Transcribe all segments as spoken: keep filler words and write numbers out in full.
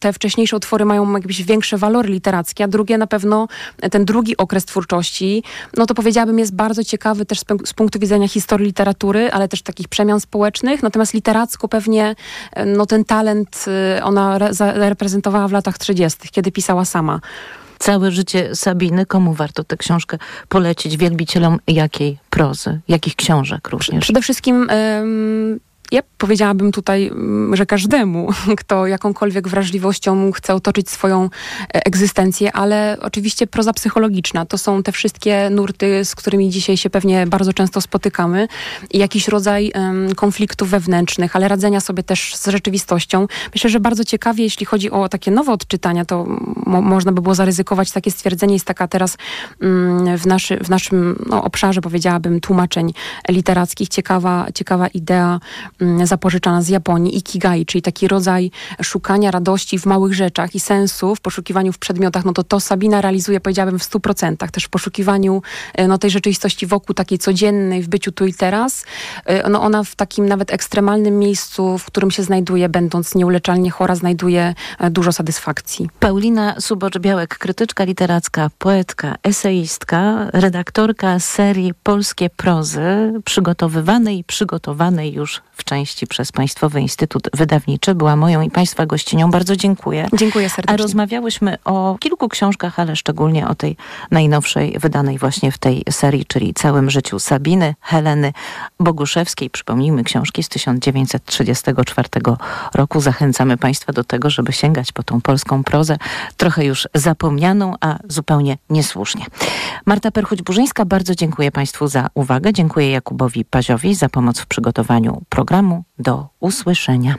te wcześniejsze utwory mają jakieś większe walory literackie, a drugie na pewno, ten drugi okres twórczości, no to powiedziałabym jest bardzo ciekawy też z, z punktu widzenia historii literatury, ale też takich przemian społecznych, natomiast literacko pewnie no ten talent ona re, reprezentowała w latach trzydziestych, kiedy pisała sama. Całe życie Sabiny. Komu warto tę książkę polecić? Wielbicielom jakiej prozy? Jakich książek również? Przede wszystkim... Ym, Ja powiedziałabym tutaj, że każdemu, kto jakąkolwiek wrażliwością chce otoczyć swoją egzystencję, ale oczywiście proza psychologiczna. To są te wszystkie nurty, z którymi dzisiaj się pewnie bardzo często spotykamy i jakiś rodzaj um, konfliktów wewnętrznych, ale radzenia sobie też z rzeczywistością. Myślę, że bardzo ciekawie, jeśli chodzi o takie nowe odczytania, to mo- można by było zaryzykować takie stwierdzenie. Jest taka teraz um, w, naszy, w naszym no, obszarze, powiedziałabym, tłumaczeń literackich ciekawa, ciekawa idea zapożyczana z Japonii, ikigai, czyli taki rodzaj szukania radości w małych rzeczach i sensu w poszukiwaniu w przedmiotach, no to to Sabina realizuje, powiedziałabym, w stu procentach. Też w poszukiwaniu no, tej rzeczywistości wokół, takiej codziennej, w byciu tu i teraz. No, ona w takim nawet ekstremalnym miejscu, w którym się znajduje, będąc nieuleczalnie chora, znajduje dużo satysfakcji. Paulina Subocz-Białek, krytyczka literacka, poetka, eseistka, redaktorka serii Polskie Prozy, przygotowywanej i przygotowanej już w części przez Państwowy Instytut Wydawniczy. Była moją i Państwa gościnią. Bardzo dziękuję. Dziękuję serdecznie. A rozmawiałyśmy o kilku książkach, ale szczególnie o tej najnowszej, wydanej właśnie w tej serii, czyli Całym życiu Sabiny, Heleny Boguszewskiej. Przypomnijmy, książki z tysiąc dziewięćset trzydziestego czwartego roku. Zachęcamy Państwa do tego, żeby sięgać po tą polską prozę, trochę już zapomnianą, a zupełnie niesłusznie. Marta Perchuć-Burzyńska, bardzo dziękuję Państwu za uwagę. Dziękuję Jakubowi Paziowi za pomoc w przygotowaniu programu. Do usłyszenia.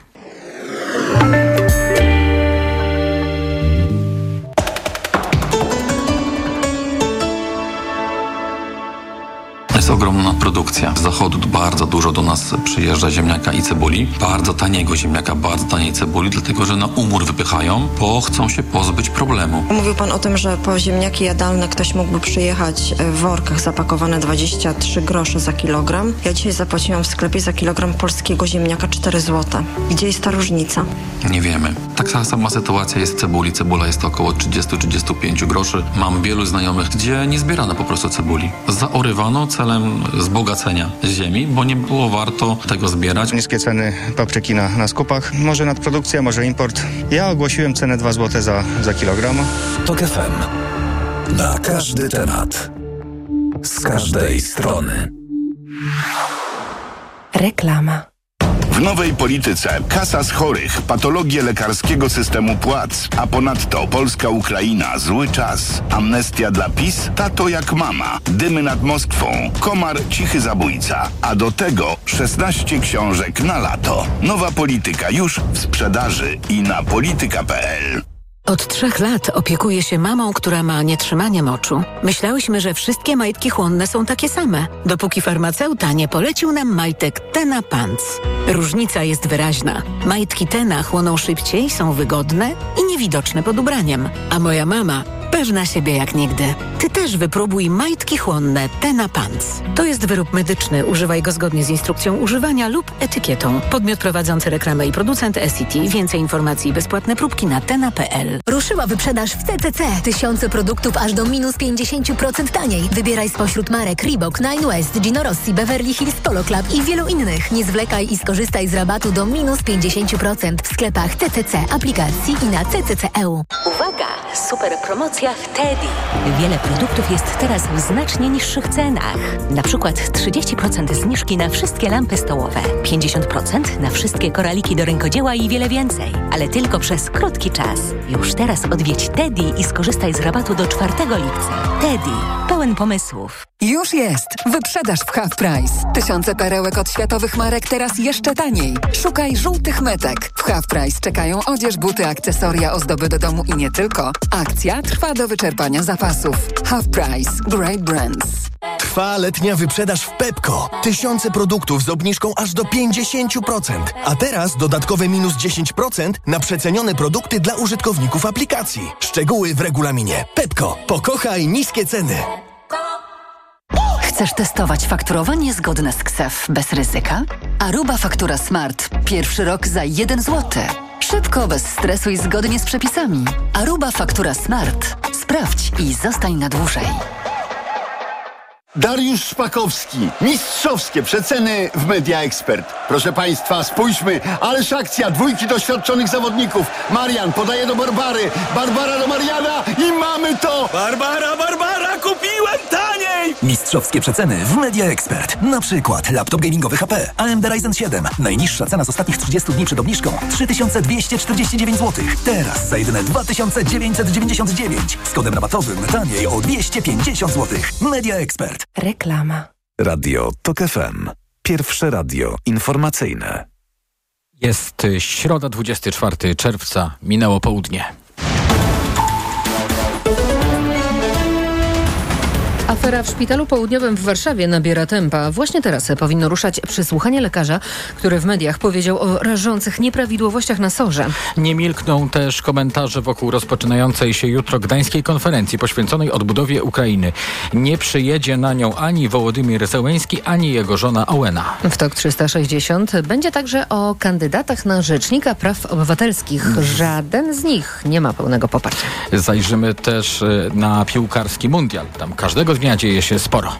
Jest ogromna produkcja. Z zachodu bardzo dużo do nas przyjeżdża ziemniaka i cebuli. Bardzo taniego ziemniaka, bardzo taniej cebuli, dlatego że na umór wypychają, bo chcą się pozbyć problemu. Mówił pan o tym, że po ziemniaki jadalne ktoś mógłby przyjechać w workach zapakowane dwadzieścia trzy grosze za kilogram. Ja dzisiaj zapłaciłam w sklepie za kilogram polskiego ziemniaka cztery złote. Gdzie jest ta różnica? Nie wiemy. Taka sama sytuacja jest w cebuli. Cebula jest około trzydzieści do trzydziestu pięciu groszy. Mam wielu znajomych, gdzie nie zbierano po prostu cebuli. Zaorywano celem wzbogacenia ziemi, bo nie było warto tego zbierać. Niskie ceny papryki na, na skupach. Może nadprodukcja, może import. Ja ogłosiłem cenę dwa złote za, za kilogram. Tok F M. Na każdy temat. Z każdej strony. Reklama. W nowej polityce kasa z chorych, patologie lekarskiego systemu płac, a ponadto Polska-Ukraina, zły czas, amnestia dla PiS, tato jak mama, dymy nad Moskwą, komar, cichy zabójca, a do tego szesnaście książek na lato. Nowa polityka już w sprzedaży i na polityka kropka p l. Od trzech lat opiekuję się mamą, która ma nietrzymanie moczu. Myślałyśmy, że wszystkie majtki chłonne są takie same, dopóki farmaceuta nie polecił nam majtek Tena Pants. Różnica jest wyraźna. Majtki Tena chłoną szybciej, są wygodne i niewidoczne pod ubraniem. A moja mama pewna siebie jak nigdy. Ty też wypróbuj majtki chłonne Tena Pants. To jest wyrób medyczny. Używaj go zgodnie z instrukcją używania lub etykietą. Podmiot prowadzący reklamę i producent S C T. Więcej informacji i bezpłatne próbki na tena kropka p l. Ruszyła wyprzedaż w C C C. Tysiące produktów aż do minus pięćdziesiąt procent taniej. Wybieraj spośród marek Reebok, Nine West, Gino Rossi, Beverly Hills Polo Club i wielu innych. Nie zwlekaj i skorzystaj z rabatu do minus pięćdziesiąt procent w sklepach C C C, aplikacji i na C C C kropka e u. Uwaga! Super promocja w Teddy. Wiele produktów jest teraz w znacznie niższych cenach. Na przykład trzydzieści procent zniżki na wszystkie lampy stołowe, pięćdziesiąt procent na wszystkie koraliki do rękodzieła i wiele więcej. Ale tylko przez krótki czas. Już teraz odwiedź Teddy i skorzystaj z rabatu do czwartego lipca. Teddy. Pełen pomysłów. Już jest! Wyprzedaż w Half Price. Tysiące perełek od światowych marek teraz jeszcze taniej. Szukaj żółtych metek. W Half Price czekają odzież, buty, akcesoria, ozdoby do domu i nie tylko. Akcja trwa do wyczerpania zapasów. Half Price. Great Brands. Trwa letnia wyprzedaż w Pepco. Tysiące produktów z obniżką aż do pięćdziesiąt procent. A teraz dodatkowe minus dziesięć procent na przecenione produkty dla użytkowników aplikacji. Szczegóły w regulaminie. Pepco. Pokochaj niskie ceny. Chcesz testować fakturowanie zgodne z K S E F bez ryzyka? Aruba Faktura Smart. Pierwszy rok za jeden złoty. Szybko, bez stresu i zgodnie z przepisami. Aruba Faktura Smart. Sprawdź i zostań na dłużej. Dariusz Szpakowski. Mistrzowskie przeceny w Media Expert. Proszę Państwa, spójrzmy, ależ akcja dwójki doświadczonych zawodników. Marian podaje do Barbary, Barbara do Mariana i mamy to! Barbara, Barbara, kupiłem taniej! Mistrzowskie przeceny w Media Expert. Na przykład laptop gamingowy H P A M D Ryzen siedem. Najniższa cena z ostatnich trzydziestu dni przed obniżką trzy tysiące dwieście czterdzieści dziewięć złotych. Teraz za jedyne dwa tysiące dziewięćset dziewięćdziesiąt dziewięć. Z kodem rabatowym taniej o dwieście pięćdziesiąt złotych. Media Expert. Reklama. Radio TOK F M. Pierwsze radio informacyjne. Jest środa, dwudziestego czwartego czerwca. Minęło południe. Afera w Szpitalu Południowym w Warszawie nabiera tempa. Właśnie teraz powinno ruszać przesłuchanie lekarza, który w mediach powiedział o rażących nieprawidłowościach na sorze. Nie milkną też komentarze wokół rozpoczynającej się jutro gdańskiej konferencji poświęconej odbudowie Ukrainy. Nie przyjedzie na nią ani Wołodymyr Zełenski, ani jego żona Ołena. W TOK trzysta sześćdziesiąt będzie także o kandydatach na Rzecznika Praw Obywatelskich. Żaden z nich nie ma pełnego poparcia. Zajrzymy też na piłkarski mundial. Tam każdego dnia dzieje się sporo.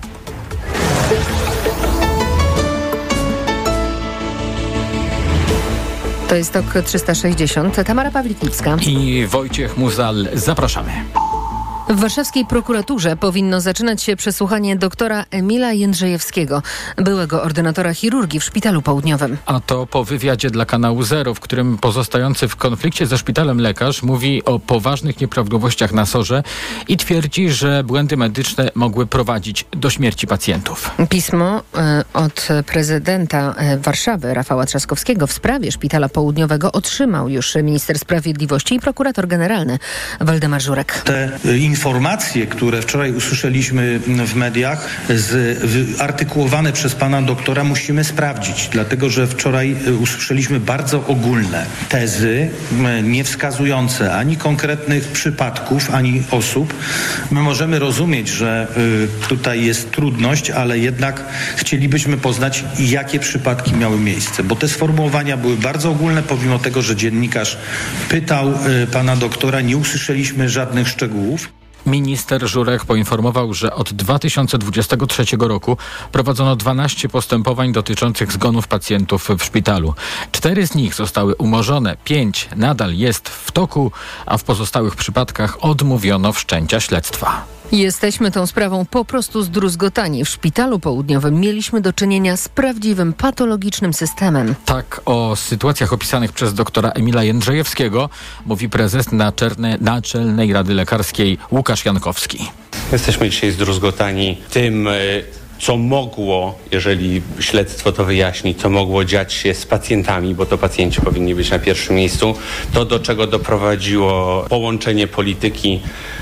To jest TOK trzysta sześćdziesiąt. Tamara Pawlik-Lipska I Wojciech Muzal. Zapraszamy. W warszawskiej prokuraturze powinno zaczynać się przesłuchanie doktora Emila Jędrzejewskiego, byłego ordynatora chirurgii w Szpitalu Południowym. A to po wywiadzie dla kanału Zero, w którym pozostający w konflikcie ze szpitalem lekarz mówi o poważnych nieprawidłowościach na sorze i twierdzi, że błędy medyczne mogły prowadzić do śmierci pacjentów. Pismo y, od prezydenta y, Warszawy Rafała Trzaskowskiego w sprawie Szpitala Południowego otrzymał już minister sprawiedliwości i prokurator generalny Waldemar Żurek. Te informacje, które wczoraj usłyszeliśmy w mediach, z, artykułowane przez pana doktora, musimy sprawdzić, dlatego że wczoraj usłyszeliśmy bardzo ogólne tezy, nie wskazujące ani konkretnych przypadków, ani osób. My możemy rozumieć, że tutaj jest trudność, ale jednak chcielibyśmy poznać, jakie przypadki miały miejsce, bo te sformułowania były bardzo ogólne, pomimo tego, że dziennikarz pytał pana doktora, nie usłyszeliśmy żadnych szczegółów. Minister Żurek poinformował, że od dwa tysiące dwudziestego trzeciego roku prowadzono dwanaście postępowań dotyczących zgonów pacjentów w szpitalu. Cztery z nich zostały umorzone, pięć nadal jest w toku, a w pozostałych przypadkach odmówiono wszczęcia śledztwa. Jesteśmy tą sprawą po prostu zdruzgotani. W Szpitalu Południowym mieliśmy do czynienia z prawdziwym, patologicznym systemem. Tak o sytuacjach opisanych przez doktora Emila Jędrzejewskiego mówi prezes Naczelnej, Naczelnej Rady Lekarskiej Łukasz Jankowski. Jesteśmy dzisiaj zdruzgotani tym, co mogło, jeżeli śledztwo to wyjaśni, co mogło dziać się z pacjentami, bo to pacjenci powinni być na pierwszym miejscu, to do czego doprowadziło połączenie polityki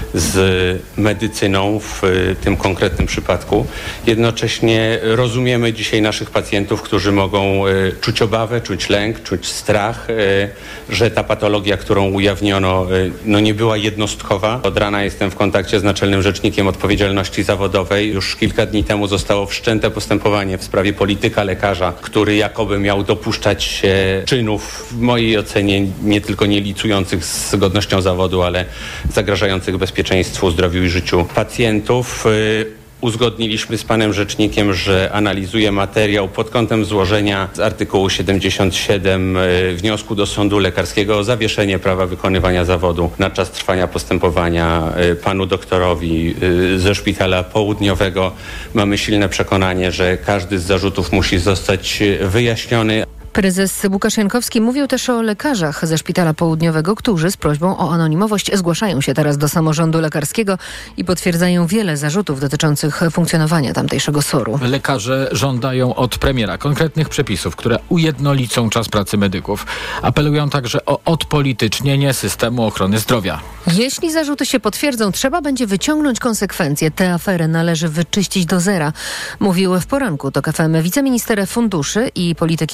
z medycyną w tym konkretnym przypadku. Jednocześnie rozumiemy dzisiaj naszych pacjentów, którzy mogą czuć obawę, czuć lęk, czuć strach, że ta patologia, którą ujawniono, no nie była jednostkowa. Od rana jestem w kontakcie z Naczelnym Rzecznikiem Odpowiedzialności Zawodowej. Już kilka dni temu zostało wszczęte postępowanie w sprawie polityka lekarza, który jakoby miał dopuszczać się czynów, w mojej ocenie, nie tylko nie licujących z godnością zawodu, ale zagrażających bezpieczeństwu, zdrowiu i życiu pacjentów. Uzgodniliśmy z panem rzecznikiem, że analizuje materiał pod kątem złożenia z artykułu siedemdziesiąt siedem wniosku do sądu lekarskiego o zawieszenie prawa wykonywania zawodu na czas trwania postępowania panu doktorowi ze Szpitala Południowego. Mamy silne przekonanie, że każdy z zarzutów musi zostać wyjaśniony. Prezes Łukasz Jankowski mówił też o lekarzach ze Szpitala Południowego, którzy z prośbą o anonimowość zgłaszają się teraz do samorządu lekarskiego i potwierdzają wiele zarzutów dotyczących funkcjonowania tamtejszego soru. Lekarze żądają od premiera konkretnych przepisów, które ujednolicą czas pracy medyków. Apelują także o odpolitycznienie systemu ochrony zdrowia. Jeśli zarzuty się potwierdzą, trzeba będzie wyciągnąć konsekwencje. Tę aferę należy wyczyścić do zera, mówił w poranku TOK F M wiceminister funduszy i polityki regionalnej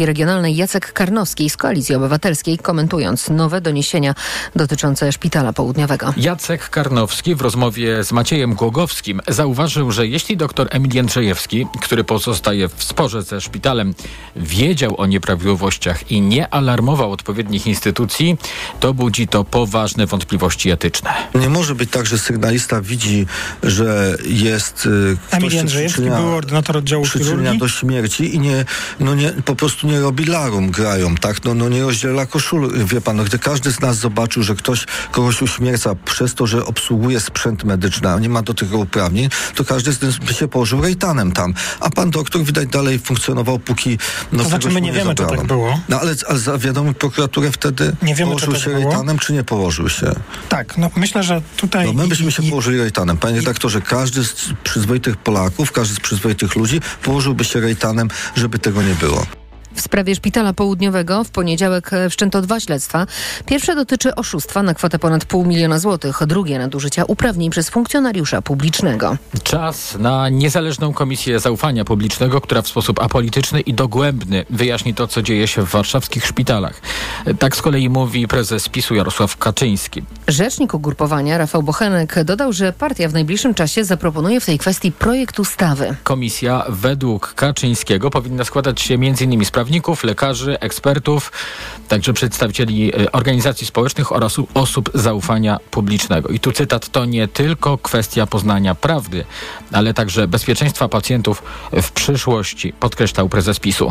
Zjednoczonej Jacek Karnowski z Koalicji Obywatelskiej, komentując nowe doniesienia dotyczące Szpitala Południowego. Jacek Karnowski w rozmowie z Maciejem Głogowskim zauważył, że jeśli dr Emil Jędrzejewski, który pozostaje w sporze ze szpitalem, wiedział o nieprawidłowościach i nie alarmował odpowiednich instytucji, to budzi to poważne wątpliwości etyczne. Nie może być tak, że sygnalista widzi, że jest y, Emil Jędrzejewski był ordynator oddziału chirurgii do śmierci i nie, no nie, po prostu nie robi larum, grają, tak? No, no nie rozdziela koszul. Wie pan, no, gdy każdy z nas zobaczył, że ktoś kogoś uśmierca przez to, że obsługuje sprzęt medyczny, a nie ma do tego uprawnień, to każdy z nas by się położył rejtanem tam. A pan doktor widać dalej funkcjonował, póki... No, to znaczy my nie wiemy, zabrano. czy tak było. No ale, ale zawiadomił prokuraturę wtedy, nie wiemy, położył czy tak się było. rejtanem, czy nie położył się? Tak, no myślę, że tutaj... No my byśmy się i, położyli rejtanem. Panie redaktorze, każdy z przyzwoitych Polaków, każdy z przyzwoitych ludzi położyłby się rejtanem, żeby tego nie było. W sprawie Szpitala Południowego w poniedziałek wszczęto dwa śledztwa. Pierwsze dotyczy oszustwa na kwotę ponad pół miliona złotych, drugie nadużycia uprawnień przez funkcjonariusza publicznego. Czas na niezależną Komisję Zaufania Publicznego, która w sposób apolityczny i dogłębny wyjaśni to, co dzieje się w warszawskich szpitalach. Tak z kolei mówi prezes PiSu Jarosław Kaczyński. Rzecznik ugrupowania Rafał Bochenek dodał, że partia w najbliższym czasie zaproponuje w tej kwestii projekt ustawy. Komisja według Kaczyńskiego powinna składać się między innymi z prawników, lekarzy, ekspertów, także przedstawicieli organizacji społecznych oraz osób zaufania publicznego. I tu cytat: to nie tylko kwestia poznania prawdy, ale także bezpieczeństwa pacjentów w przyszłości, podkreślał prezes PiSu.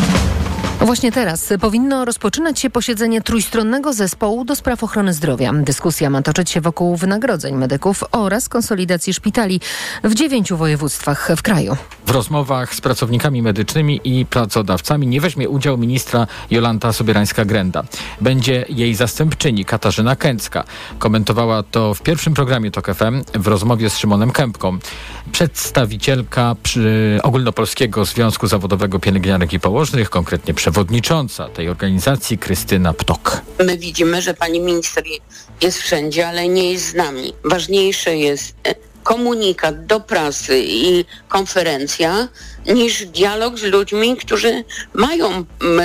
Właśnie teraz powinno rozpoczynać się posiedzenie trójstronnego zespołu do spraw ochrony zdrowia. Dyskusja ma toczyć się wokół wynagrodzeń medyków oraz konsolidacji szpitali w dziewięciu województwach w kraju. W rozmowach z pracownikami medycznymi i pracodawcami nie weźmie udziału ministra Jolanta Sobierańska-Grenda. Będzie jej zastępczyni Katarzyna Kęcka. Komentowała to w pierwszym programie TOK F M w rozmowie z Szymonem Kępką. Przedstawicielka przy Ogólnopolskiego Związku Zawodowego Pielęgniarek i Położnych, konkretnie przewodnicząca tej organizacji Krystyna Ptok. My widzimy, że pani minister jest wszędzie, ale nie jest z nami. Ważniejsze jest komunikat do prasy i konferencja niż dialog z ludźmi, którzy mają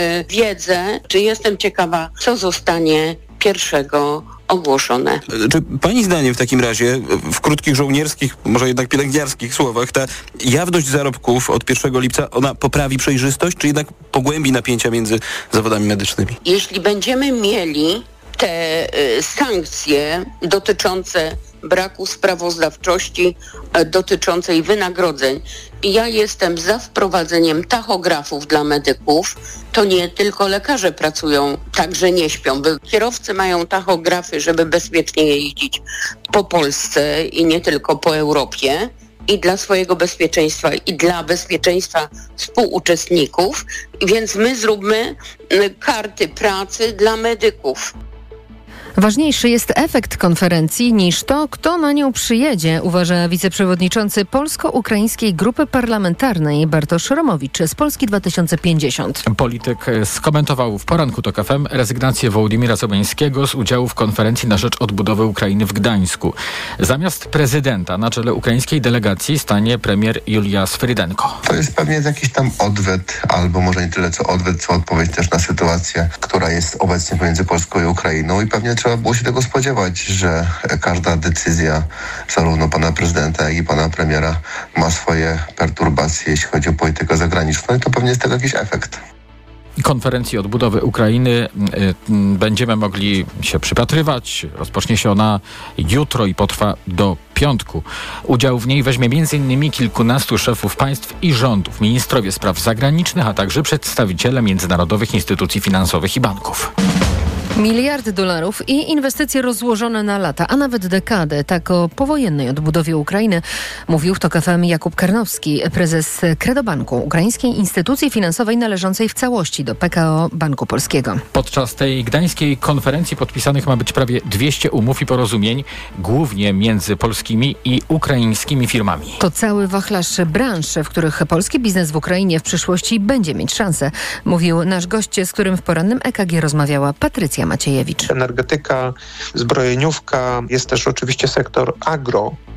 wiedzę. Czy jestem ciekawa, co zostanie pierwszego ogłoszone. Czy pani zdaniem w takim razie, w krótkich żołnierskich, może jednak pielęgniarskich słowach, ta jawność zarobków od pierwszego lipca, ona poprawi przejrzystość, czy jednak pogłębi napięcia między zawodami medycznymi? Jeśli będziemy mieli te y, sankcje dotyczące braku sprawozdawczości, y, dotyczącej wynagrodzeń, ja jestem za wprowadzeniem tachografów dla medyków. To nie tylko lekarze pracują, także nie śpią. Kierowcy mają tachografy, żeby bezpiecznie jeździć po Polsce i nie tylko po Europie. I dla swojego bezpieczeństwa, i dla bezpieczeństwa współuczestników. Więc my zróbmy karty pracy dla medyków. Ważniejszy jest efekt konferencji niż to, kto na nią przyjedzie, uważa wiceprzewodniczący Polsko-Ukraińskiej Grupy Parlamentarnej Bartosz Romowicz z Polski dwa tysiące pięćdziesiąt. Polityk skomentował w poranku TOK F M rezygnację Wołodymyra Zełenskiego z udziału w konferencji na rzecz odbudowy Ukrainy w Gdańsku. Zamiast prezydenta na czele ukraińskiej delegacji stanie premier Julia Sfrydenko. To jest pewnie jakiś tam odwet, albo może nie tyle co odwet, co odpowiedź też na sytuację, która jest obecnie pomiędzy Polską i Ukrainą i pewnie trzeba było się tego spodziewać, że każda decyzja zarówno pana prezydenta, jak i pana premiera ma swoje perturbacje, jeśli chodzi o politykę zagraniczną i to pewnie jest tego jakiś efekt. Konferencji odbudowy Ukrainy y, y, będziemy mogli się przypatrywać. Rozpocznie się ona jutro i potrwa do piątku. Udział w niej weźmie między innymi kilkunastu szefów państw i rządów, ministrowie spraw zagranicznych, a także przedstawiciele międzynarodowych instytucji finansowych i banków. Miliardy dolarów i inwestycje rozłożone na lata, a nawet dekadę. Tak o powojennej odbudowie Ukrainy mówił w TOK F M Jakub Karnowski, prezes Kredobanku, ukraińskiej instytucji finansowej należącej w całości do P K O Banku Polskiego. Podczas tej gdańskiej konferencji podpisanych ma być prawie dwieście umów i porozumień, głównie między polskimi i ukraińskimi firmami. To cały wachlarz branż, w których polski biznes w Ukrainie w przyszłości będzie mieć szansę, mówił nasz gość, z którym w porannym E K G rozmawiała Patrycja Maciejewicz. Energetyka, zbrojeniówka, jest też oczywiście sektor agro,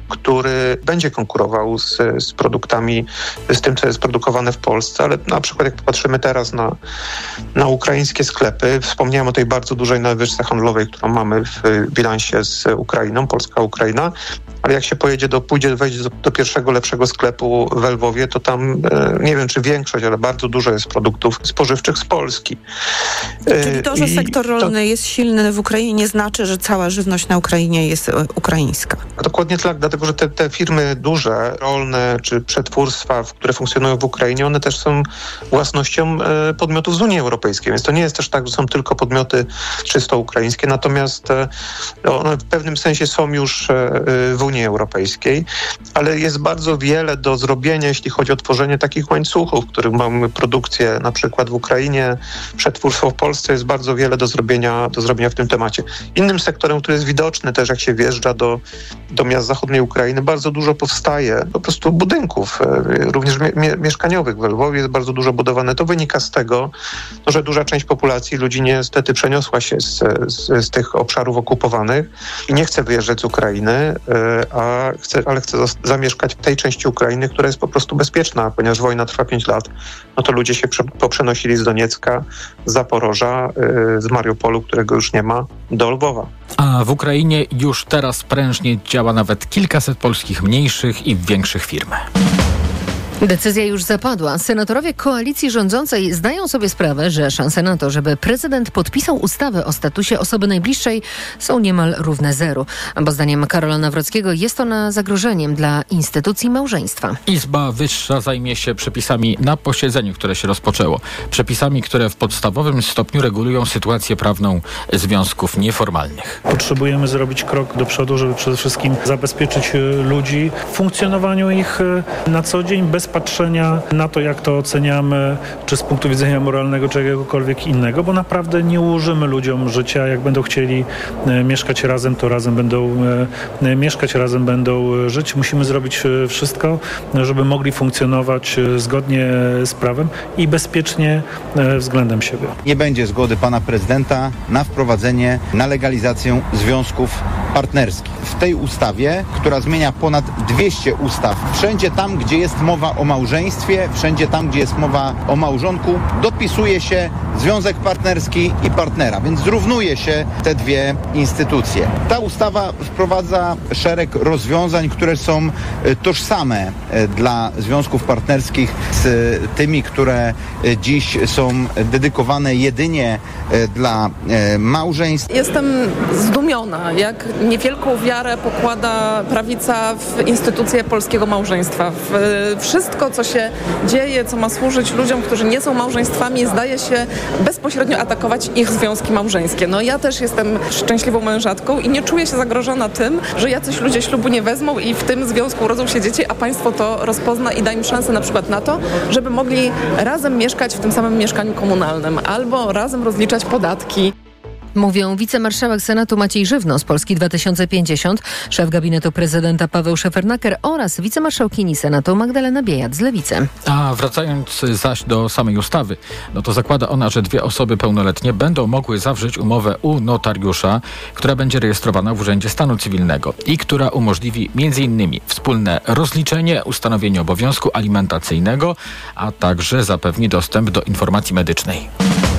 który będzie konkurował z, z produktami, z tym, co jest produkowane w Polsce, ale na przykład jak popatrzymy teraz na, na ukraińskie sklepy, wspomniałem o tej bardzo dużej nadwyżce handlowej, którą mamy w bilansie z Ukrainą, Polska-Ukraina, ale jak się pojedzie do, pójdzie wejdzie do, do pierwszego lepszego sklepu w Lwowie, to tam e, nie wiem, czy większość, ale bardzo dużo jest produktów spożywczych z Polski. E, Czyli to, że sektor rolny to, jest silny w Ukrainie, nie znaczy, że cała żywność na Ukrainie jest e, ukraińska. Dokładnie tak, dlatego że te, te firmy duże, rolne czy przetwórstwa, które funkcjonują w Ukrainie, one też są własnością e, podmiotów z Unii Europejskiej, więc to nie jest też tak, że są tylko podmioty czysto ukraińskie, natomiast e, one w pewnym sensie są już e, w Unii Europejskiej, ale jest bardzo wiele do zrobienia, jeśli chodzi o tworzenie takich łańcuchów, w których mamy produkcję na przykład w Ukrainie, przetwórstwo w Polsce, jest bardzo wiele do zrobienia, do zrobienia w tym temacie. Innym sektorem, który jest widoczny też, jak się wjeżdża do, do miast zachodniej Ukrainy, bardzo dużo powstaje po prostu budynków, również mie- mieszkaniowych. W Lwowie jest bardzo dużo budowane. To wynika z tego, no, że duża część populacji, ludzi niestety przeniosła się z, z, z tych obszarów okupowanych i nie chce wyjeżdżać z Ukrainy, a chce, ale chce zamieszkać w tej części Ukrainy, która jest po prostu bezpieczna, ponieważ wojna trwa pięć lat, no to ludzie się poprzenosili z Doniecka, z Zaporoża, z Mariupolu, którego już nie ma, do Lwowa. A w Ukrainie już teraz prężnie działa nawet kilkaset polskich mniejszych i większych firm. Decyzja już zapadła. Senatorowie koalicji rządzącej zdają sobie sprawę, że szanse na to, żeby prezydent podpisał ustawę o statusie osoby najbliższej, są niemal równe zeru. Bo zdaniem Karola Nawrockiego jest ona zagrożeniem dla instytucji małżeństwa. Izba Wyższa zajmie się przepisami na posiedzeniu, które się rozpoczęło. Przepisami, które w podstawowym stopniu regulują sytuację prawną związków nieformalnych. Potrzebujemy zrobić krok do przodu, żeby przede wszystkim zabezpieczyć ludzi w funkcjonowaniu ich na co dzień, bez patrzenia na to, jak to oceniamy, czy z punktu widzenia moralnego, czy jakiegokolwiek innego, bo naprawdę nie ułożymy ludziom życia. Jak będą chcieli e, mieszkać razem, to razem będą e, mieszkać, razem będą żyć. Musimy zrobić e, wszystko, żeby mogli funkcjonować e, zgodnie z prawem i bezpiecznie e, względem siebie. Nie będzie zgody pana prezydenta na wprowadzenie, na legalizację związków partnerskich. W tej ustawie, która zmienia ponad dwieście ustaw, wszędzie tam, gdzie jest mowa o małżeństwie, wszędzie tam, gdzie jest mowa o małżonku, dopisuje się związek partnerski i partnera, więc zrównuje się te dwie instytucje. Ta ustawa wprowadza szereg rozwiązań, które są tożsame dla związków partnerskich z tymi, które dziś są dedykowane jedynie dla małżeństw. Jestem zdumiona, jak niewielką wiarę pokłada prawica w instytucję polskiego małżeństwa. W wszystko, co się dzieje, co ma służyć ludziom, którzy nie są małżeństwami, zdaje się bezpośrednio atakować ich związki małżeńskie. No ja też jestem szczęśliwą mężatką i nie czuję się zagrożona tym, że jacyś ludzie ślubu nie wezmą i w tym związku urodzą się dzieci, a państwo to rozpozna i da im szansę na przykład na to, żeby mogli razem mieszkać w tym samym mieszkaniu komunalnym albo razem rozliczać podatki. Mówią wicemarszałek Senatu Maciej Żywno z Polski dwa tysiące pięćdziesiąt, szef gabinetu prezydenta Paweł Szefernaker oraz wicemarszałkini Senatu Magdalena Biejat z Lewicy. A wracając zaś do samej ustawy, no to zakłada ona, że dwie osoby pełnoletnie będą mogły zawrzeć umowę u notariusza, która będzie rejestrowana w Urzędzie Stanu Cywilnego i która umożliwi między innymi wspólne rozliczenie, ustanowienie obowiązku alimentacyjnego, a także zapewni dostęp do informacji medycznej.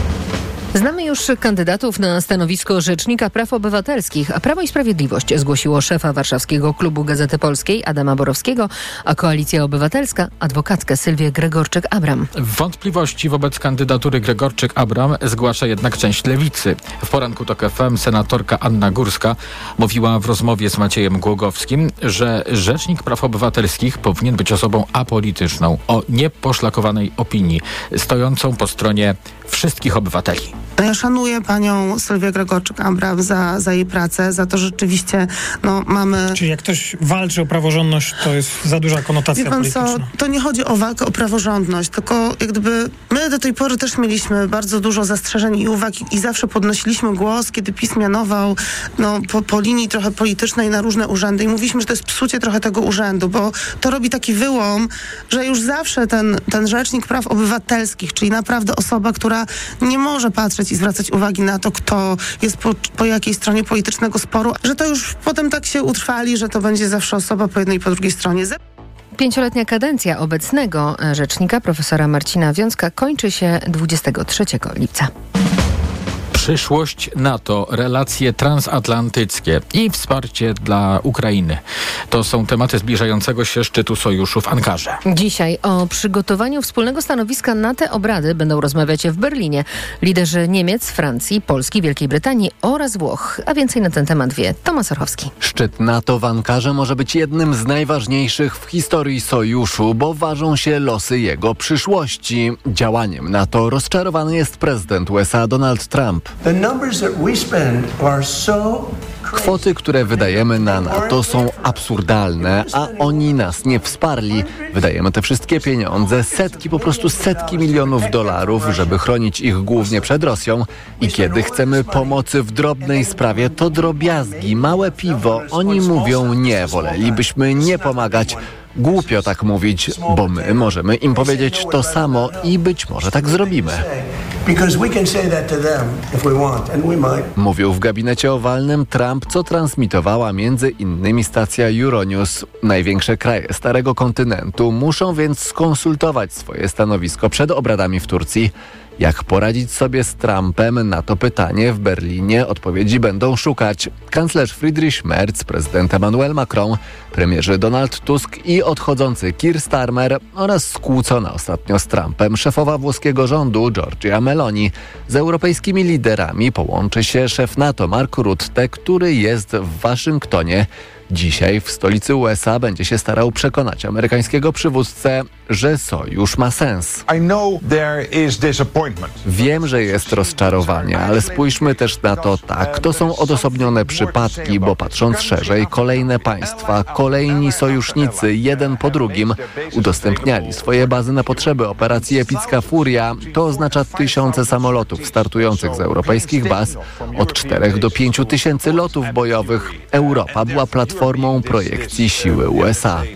Znamy już kandydatów na stanowisko Rzecznika Praw Obywatelskich, a Prawo i Sprawiedliwość zgłosiło szefa warszawskiego klubu Gazety Polskiej Adama Borowskiego, a Koalicja Obywatelska adwokatkę Sylwię Gregorczyk-Abram. Wątpliwości wobec kandydatury Gregorczyk-Abram zgłasza jednak część Lewicy. W poranku TOK F M senatorka Anna Górska mówiła w rozmowie z Maciejem Głogowskim, że Rzecznik Praw Obywatelskich powinien być osobą apolityczną, o nieposzlakowanej opinii, stojącą po stronie wszystkich obywateli. Ja szanuję panią Sylwię Gregorczyk-Abram za, za jej pracę, za to, że rzeczywiście no, mamy... Czyli jak ktoś walczy o praworządność, to jest za duża konotacja Wie pan polityczna. co, to nie chodzi o walkę o praworządność, tylko jak gdyby my do tej pory też mieliśmy bardzo dużo zastrzeżeń i uwag i zawsze podnosiliśmy głos, kiedy PiS mianował no, po, po linii trochę politycznej na różne urzędy i mówiliśmy, że to jest psucie trochę tego urzędu, bo to robi taki wyłom, że już zawsze ten, ten Rzecznik Praw Obywatelskich, czyli naprawdę osoba, która nie może patrzeć i zwracać uwagi na to, kto jest po, po jakiej stronie politycznego sporu, że to już potem tak się utrwali, że to będzie zawsze osoba po jednej i po drugiej stronie. Pięcioletnia kadencja obecnego rzecznika profesora Marcina Wiącka kończy się dwudziestego trzeciego lipca. Przyszłość NATO, relacje transatlantyckie i wsparcie dla Ukrainy. To są tematy zbliżającego się szczytu sojuszu w Ankarze. Dzisiaj o przygotowaniu wspólnego stanowiska na te obrady będą rozmawiać w Berlinie liderzy Niemiec, Francji, Polski, Wielkiej Brytanii oraz Włoch. A więcej na ten temat wie Tomasz Orchowski. Szczyt NATO w Ankarze może być jednym z najważniejszych w historii sojuszu, bo ważą się losy jego przyszłości. Działaniem NATO rozczarowany jest prezydent U S A Donald Trump. Kwoty, które wydajemy na NATO, są absurdalne, a oni nas nie wsparli. Wydajemy te wszystkie pieniądze, setki, po prostu setki milionów dolarów, żeby chronić ich głównie przed Rosją. I kiedy chcemy pomocy w drobnej sprawie, to drobiazgi, małe piwo. Oni mówią nie, wolelibyśmy nie pomagać. Głupio tak mówić, bo my możemy im powiedzieć to samo i być może tak zrobimy. Mówił w gabinecie owalnym Trump, co transmitowała między innymi stacja Euronews. Największe kraje Starego Kontynentu muszą więc skonsultować swoje stanowisko przed obradami w Turcji. Jak poradzić sobie z Trumpem? Na to pytanie w Berlinie odpowiedzi będą szukać kanclerz Friedrich Merz, prezydent Emmanuel Macron, premierzy Donald Tusk i odchodzący Keir Starmer oraz skłócona ostatnio z Trumpem szefowa włoskiego rządu Giorgia Meloni. Z europejskimi liderami połączy się szef NATO Mark Rutte, który jest w Waszyngtonie. Dzisiaj w stolicy U S A będzie się starał przekonać amerykańskiego przywódcę, że sojusz ma sens. Wiem, że jest rozczarowanie, ale spójrzmy też na to tak. To są odosobnione przypadki, bo patrząc szerzej, kolejne państwa, kolejni sojusznicy, jeden po drugim, udostępniali swoje bazy na potrzeby operacji Epicka Furia. To oznacza tysiące samolotów startujących z europejskich baz, od czterech do pięciu tysięcy lotów bojowych. Europa była platformą projekcji siły U S A.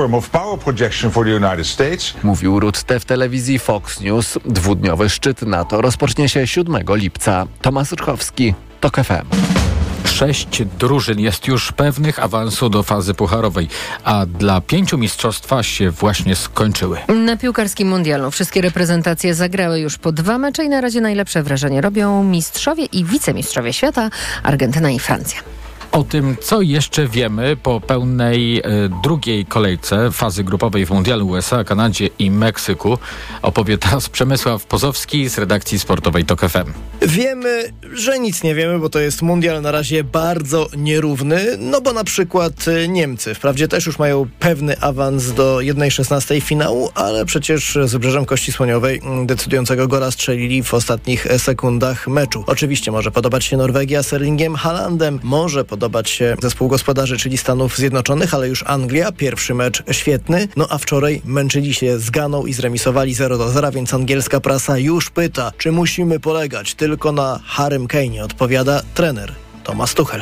Mówił Rutte w telewizji Fox News. Dwudniowy szczyt NATO rozpocznie się siódmego lipca. Tomasz Ruchowski, TOK F M. Sześć drużyn jest już pewnych awansu do fazy pucharowej, a dla pięciu mistrzostwa się właśnie skończyły. Na piłkarskim mundialu wszystkie reprezentacje zagrały już po dwa mecze i na razie najlepsze wrażenie robią mistrzowie i wicemistrzowie świata, Argentyna i Francja. O tym, co jeszcze wiemy po pełnej e, drugiej kolejce fazy grupowej w mundialu U S A, Kanadzie i Meksyku, opowie teraz Przemysław Pozowski z redakcji sportowej TOK F M. Wiemy, że nic nie wiemy, bo to jest mundial na razie bardzo nierówny, no bo na przykład Niemcy wprawdzie też już mają pewny awans do jednej szesnastej finału, ale przecież z Wybrzeżem Kości Słoniowej decydującego gola strzelili w ostatnich sekundach meczu. Oczywiście może podobać się Norwegia z Erlingiem Haalandem, może podobać się zespół gospodarzy, czyli Stanów Zjednoczonych, ale już Anglia, pierwszy mecz świetny, no a wczoraj męczyli się z Ganą i zremisowali zero do zera, więc angielska prasa już pyta, czy musimy polegać tylko na Harrym Kane'ie, odpowiada trener Thomas Tuchel.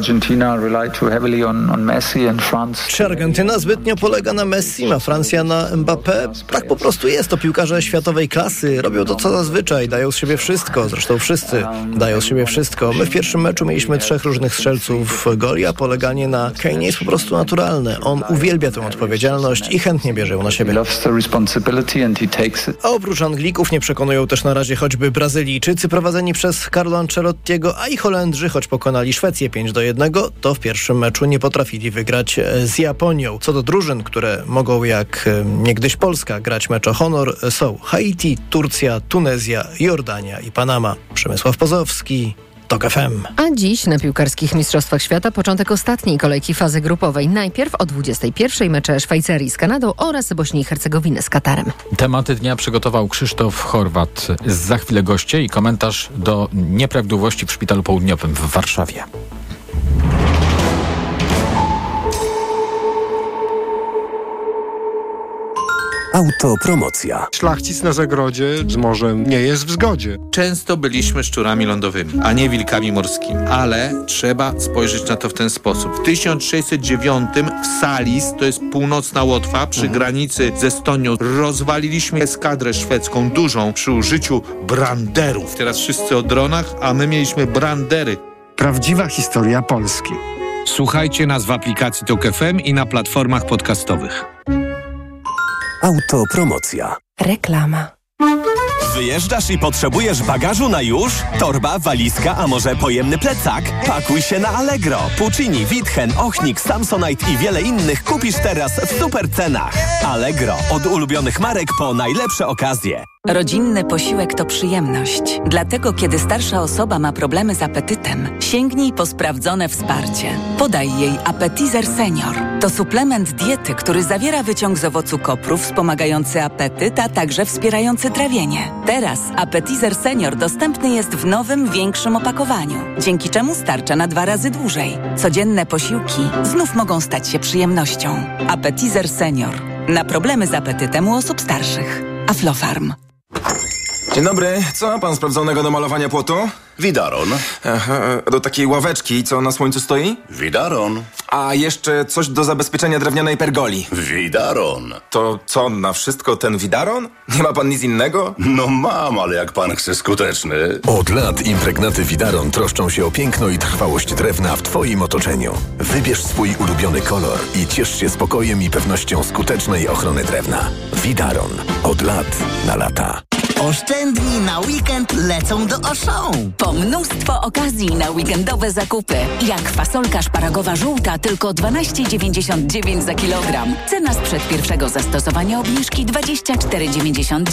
Czy Argentyna zbytnio polega na Messi, a Francja na Mbappé? Tak po prostu jest. To piłkarze światowej klasy. Robią to co zazwyczaj. Dają z siebie wszystko. Zresztą wszyscy dają z siebie wszystko. My w pierwszym meczu mieliśmy trzech różnych strzelców goli, a poleganie na Kane'ie jest po prostu naturalne. On uwielbia tę odpowiedzialność i chętnie bierze ją na siebie. A oprócz Anglików nie przekonują też na razie choćby Brazylijczycy prowadzeni przez Carlo Ancelottiego, a i Holendrzy, choć pokonali Szwecję pięć do jednego, to w pierwszym meczu nie potrafili wygrać z Japonią. Co do drużyn, które mogą jak niegdyś Polska grać mecz o honor, są Haiti, Turcja, Tunezja, Jordania i Panama. Przemysław Pozowski, TOK F M. A dziś na piłkarskich Mistrzostwach Świata początek ostatniej kolejki fazy grupowej. Najpierw o dwudziestej pierwszej mecze Szwajcarii z Kanadą oraz Bośni i Hercegowiny z Katarem. Tematy dnia przygotował Krzysztof Chorwat. Za chwilę goście i komentarz do nieprawidłowości w Szpitalu Południowym w Warszawie. Autopromocja. Szlachcic na zagrodzie z morzem nie jest w zgodzie. Często byliśmy szczurami lądowymi, a nie wilkami morskimi. Ale trzeba spojrzeć na to w ten sposób. W tysiąc sześćset dziewiątym w Salis, to jest północna Łotwa, przy mhm. granicy z Estonią, rozwaliliśmy eskadrę szwedzką dużą przy użyciu branderów. Teraz wszyscy o dronach, a my mieliśmy brandery. Prawdziwa historia Polski. Słuchajcie nas w aplikacji Tok F M i na platformach podcastowych. Autopromocja. Reklama. Wyjeżdżasz i potrzebujesz bagażu na już? Torba, walizka, a może pojemny plecak? Pakuj się na Allegro. Puccini, Witchen, Ochnik, Samsonite i wiele innych kupisz teraz w super cenach. Allegro. Od ulubionych marek po najlepsze okazje. Rodzinny posiłek to przyjemność. Dlatego, kiedy starsza osoba ma problemy z apetytem, sięgnij po sprawdzone wsparcie. Podaj jej Appetizer Senior. To suplement diety, który zawiera wyciąg z owocu kopru wspomagający apetyt, a także wspierający trawienie. Teraz Appetizer Senior dostępny jest w nowym, większym opakowaniu, dzięki czemu starcza na dwa razy dłużej. Codzienne posiłki znów mogą stać się przyjemnością. Appetizer Senior. Na problemy z apetytem u osób starszych. Aflofarm. Dzień dobry, co ma pan sprawdzonego do malowania płotu? Widaron. Aha, do takiej ławeczki, co na słońcu stoi? Widaron. A jeszcze coś do zabezpieczenia drewnianej pergoli. Widaron. To co, na wszystko ten Widaron? Nie ma pan nic innego? No mam, ale jak pan chce skuteczny. Od lat impregnaty Widaron troszczą się o piękno i trwałość drewna w twoim otoczeniu. Wybierz swój ulubiony kolor i ciesz się spokojem i pewnością skutecznej ochrony drewna. Widaron. Od lat na lata. Oszczędni na weekend lecą do Auchan. Po mnóstwo okazji na weekendowe zakupy. Jak fasolka szparagowa żółta tylko dwanaście dziewięćdziesiąt dziewięć za kilogram. Cena sprzed pierwszego zastosowania obniżki dwadzieścia cztery dziewięćdziesiąt dziewięć.